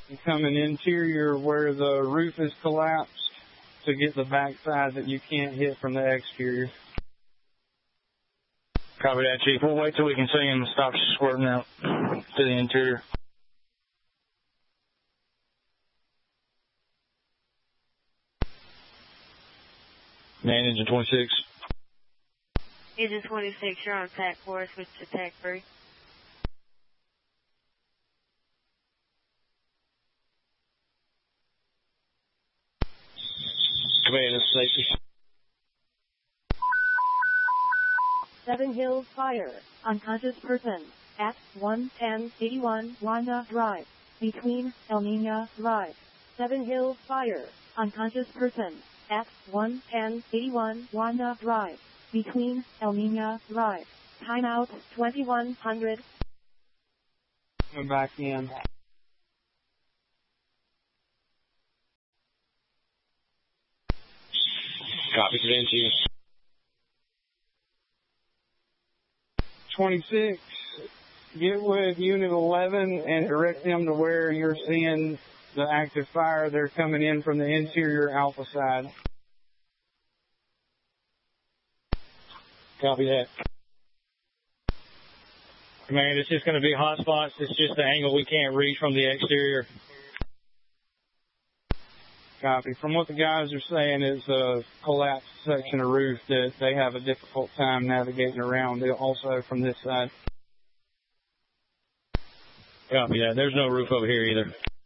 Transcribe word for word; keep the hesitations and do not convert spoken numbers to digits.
coming interior where the roof is collapsed to get the backside that you can't hit from the exterior. Copy that, Chief. We'll wait till we can see him stop squirting out to the interior. Man, engine twenty-six. Engine twenty-six, you're on attack four, switch to attack three. Command, safety. Seven Hills Fire, unconscious person, at one ten eighty-one Wanda Drive, between Elmina Drive. Seven Hills Fire, unconscious person, at one ten eighty-one Wanda Drive, between Elmina Drive. Timeout twenty-one hundred. Coming back in. Copy, command, Chief. twenty-six, get with Unit eleven and direct them to where you're seeing the active fire. They're coming in from the interior Alpha side. Copy that. Command, it's just going to be hot spots. It's just the angle we can't reach from the exterior. Copy. From what the guys are saying, it's a collapsed section of roof that they have a difficult time navigating around, also from this side. Copy that. There's no roof over here either.